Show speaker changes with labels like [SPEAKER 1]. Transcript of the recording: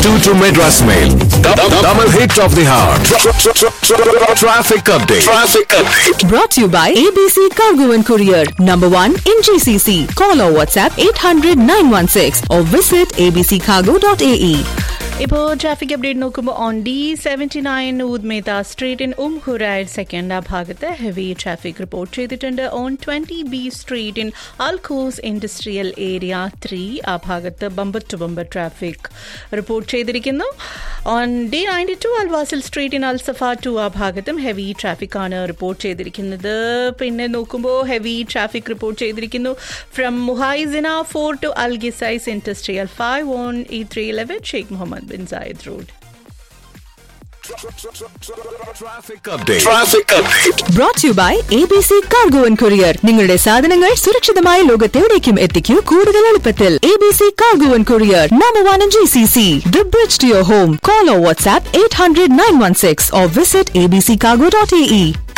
[SPEAKER 1] 2 to Madras Mail. Double hit of the hour. Traffic update.
[SPEAKER 2] Brought to you by ABC Cargo and Courier, number 1 in GCC. Call or WhatsApp 800-916 or visit abccargo.ae.
[SPEAKER 3] ഇപ്പോൾ traffic update നോക്കുമ്പോൾ on D79 ഉദ്മേത street in Hurair second ആ ഭാഗത്ത് heavy traffic report ചെയ്തിട്ടുണ്ട്. On 20B street in Al Quoz industrial area 3 ആ ഭാഗത്ത് bumper to bumper traffic report ചെയ്തിരിക്കുന്നു. On D92 Al Wasl street in Al Safa 2 ആ ഭാഗത്തും ഹെവി ട്രാഫിക് ആണ് റിപ്പോർട്ട് ചെയ്തിരിക്കുന്നത്. പിന്നെ നോക്കുമ്പോൾ ഹെവി ട്രാഫിക് റിപ്പോർട്ട് ചെയ്തിരിക്കുന്നു from Muhaisnah 4 to Al ഗിസൈസ് industrial 5 on E311 Sheikh Muhammad bin Zayed Road.
[SPEAKER 1] Traffic update.
[SPEAKER 2] Brought to you by ABC Cargo and Courier. നിങ്ങളുടെ സാധനങ്ങൾ സുരക്ഷിതമായ ലോകത്തെവിടേക്കും എത്തിക്കൂ കൂടുതൽ എളുപ്പത്തിൽ. ABC Cargo and Courier, number 1 in GCC. The bridge to your home. Call or WhatsApp 800-916 or visit abccargo.ae.